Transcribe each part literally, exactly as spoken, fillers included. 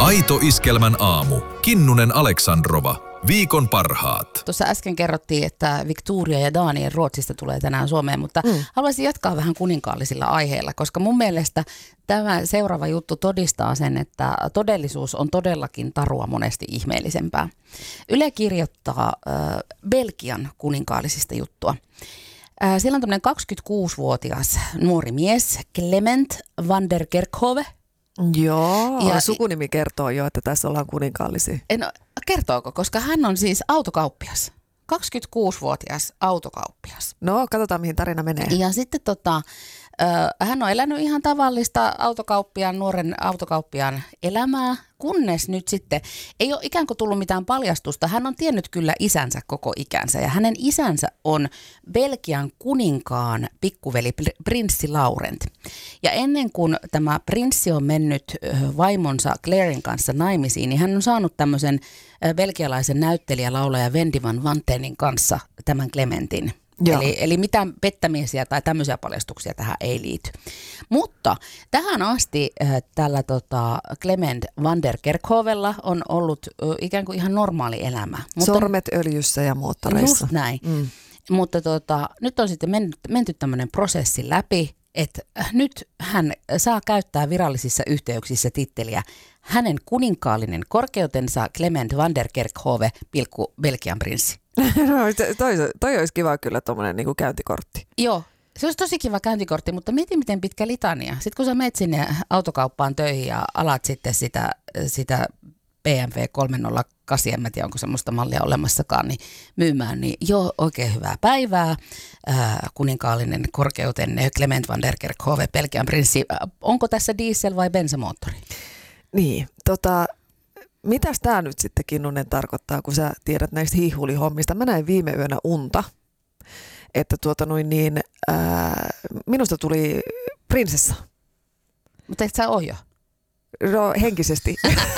Aito Iskelmän aamu. Kinnunen Aleksandrova. Viikon parhaat. Tuossa äsken kerrottiin, että Victoria ja Daniel Ruotsista tulee tänään Suomeen, mutta mm. haluaisin jatkaa vähän kuninkaallisilla aiheilla, koska mun mielestä tämä seuraava juttu todistaa sen, että todellisuus on todellakin tarua monesti ihmeellisempää. Yle kirjoittaa äh, Belgian kuninkaallisista juttua. Äh, siellä on tämmöinen kaksikymmentäkuusivuotias nuori mies, Clement van der Kerkhove. Joo, ja sukunimi kertoo jo, että tässä ollaan kuninkaallisia. No, kertooko, koska hän on siis autokauppias. kaksikymmentäkuusivuotias autokauppias. No, katsotaan mihin tarina menee. Ja sitten tota, äh, hän on elänyt ihan tavallista autokauppiaan, nuoren autokauppiaan elämää, kunnes nyt sitten ei ole ikään kuin tullut mitään paljastusta. Hän on tiennyt kyllä isänsä koko ikänsä ja hänen isänsä on Belgian kuninkaan pikkuveli prinssi Laurent. Ja ennen kuin tämä prinssi on mennyt vaimonsa Clairen kanssa naimisiin, niin hän on saanut tämmöisen belgialaisen näyttelijä, laulaja Wendy van Wantenin kanssa tämän Clementin. Eli, eli mitään pettämisiä tai tämmöisiä paljastuksia tähän ei liity. Mutta tähän asti äh, tällä tota, Clement van der Kerkhovella on ollut äh, ikään kuin ihan normaali elämä. Mutta, sormet öljyssä ja moottoreissa. Just näin. Mm. Mutta tota, nyt on sitten menty, menty tämmöinen prosessi läpi, että nyt hän saa käyttää virallisissa yhteyksissä titteliä hänen kuninkaallinen korkeutensa Clement van der Kerkhove, pilkku Belgian prinssi. No, toi, toi olisi kiva kyllä tuommoinen niin kuin käyntikortti. Joo, se olisi tosi kiva käyntikortti, mutta mieti miten pitkä litania. Sitten kun sä menet sinne autokauppaan töihin ja alat sitten sitä, sitä B M W kolmesataakahdeksan, en mä tiedä onko semmoista mallia olemassakaan, niin myymään, niin joo, oikein hyvää päivää. Ää, kuninkaallinen korkeutenne Clement van der Kerkhove, Belgian prinssi. Onko tässä diesel- vai bensamoottori? Niin, tota... Mitäs tämä nyt sitten, Kinnunen, tarkoittaa, kun sä tiedät näistä hiihulihommista? Mä näin viime yönä unta, että tuota noin niin, ää, minusta tuli prinsessa. Mutta et sä oo jo? No, henkisesti.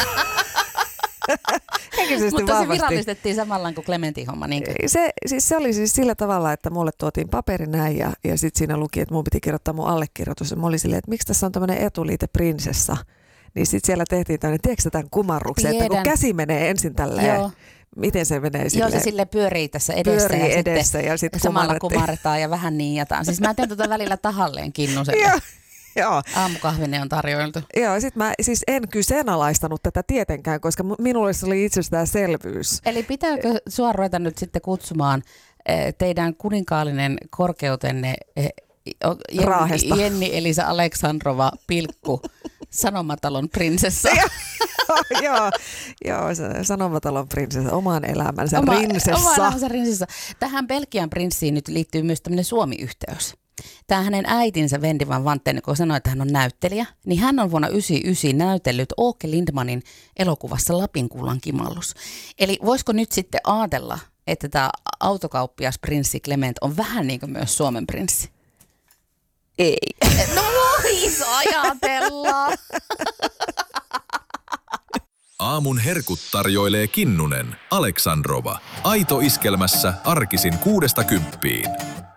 henkisesti Mutta vahvasti. Se virallistettiin samalla kuin Clementin homma. Niin se, siis se oli siis sillä tavalla, että mulle tuotiin paperi näin ja, ja sitten siinä luki, että mun piti kirjoittaa mun allekirjoitus. Ja mä olin silleen, että miksi tässä on tämmöinen etuliite prinsessa? Niin sitten siellä tehtiin tämmöinen, tiedätkö tämän kumarruksen, että kun käsi menee ensin tälleen, joo. Miten se menee silleen? Joo, se sille pyörii tässä edessä pyörii ja edessä sitten ja sit samalla kumarretaan ja vähän niijataan. Siis mä teen tuota välillä tahalleen Kinnuselle. Joo, joo. Aamukahvinen on tarjoiltu. Joo, sit mä siis en kyseenalaistanut tätä tietenkään, koska minulle se oli itsestäänselvyys. Eli pitääkö sua ruveta nyt sitten kutsumaan teidän kuninkaallinen korkeutenne Jenni, Jenni Elisa Aleksandrova pilkku Sanomatalon prinsessa? joo, joo, Sanomatalon prinsessa, oman elämänsä Oma, prinsessa. Oman elämänsä prinsessa. Tähän Belgian prinssiin nyt liittyy myös tämmöinen Suomi-yhteys. Tämä hänen äitinsä Wendy van Wanten, kun sanoi, että hän on näyttelijä, niin hän on vuonna yhdeksänkymmentäyhdeksän näytellyt Åke Lindmanin elokuvassa Lapinkullan kimallus. Eli voisiko nyt sitten ajatella, että tämä autokauppias prinssi Clement on vähän niin kuin myös Suomen prinssi? Ei. No vois ajatella. Aamun herkut tarjoilee Kinnunen Aleksandrova. Aito Iskelmässä arkisin kuudesta kymppiin.